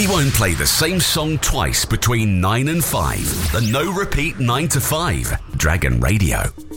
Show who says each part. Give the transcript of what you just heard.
Speaker 1: We won't play the same song twice between 9 and 5. The no repeat 9 to 5. Dragon Radio.